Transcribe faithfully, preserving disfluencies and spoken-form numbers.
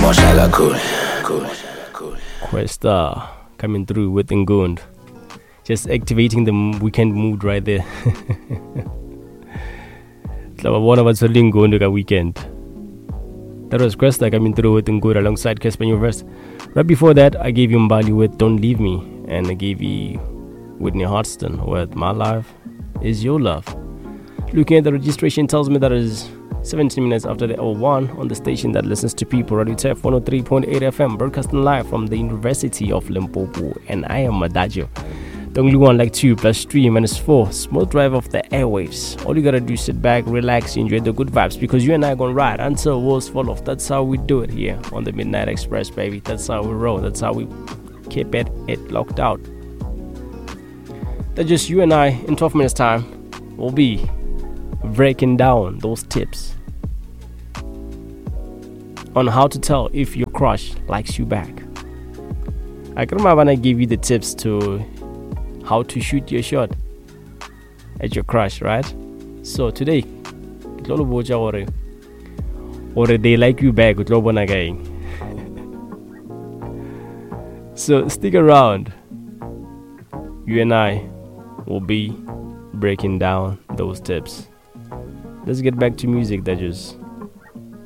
Questa coming through with Ngund. Just activating the weekend mood right there. One of us a Ngund weekend. That was Questa coming through with Ngund alongside Casper Universe. Right before that, I gave you Mbali with Don't Leave Me, and I gave you Whitney Houston with My Life Is Your Love. Looking at the registration tells me that it is seventeen minutes after the hour one on the station that listens to people. Radio T F one oh three point eight F M, broadcasting live from the University of Limpopo, and I am Madajo. The only one like two plus three minus four, smooth drive of the airwaves. All you gotta do is sit back, relax, enjoy the good vibes, because you and I are gonna ride until walls fall off. That's how we do it here on the Midnight Express, baby. That's how we roll. That's how we keep it, it locked out. That's just you and I. In twelve minutes time, we'll be breaking down those tips on how to tell if your crush likes you back. I can remember when I gave you the tips to how to shoot your shot at your crush, right? So today, or they like you back with again. So stick around. You and I will be breaking down those tips. Let's get back to music, that just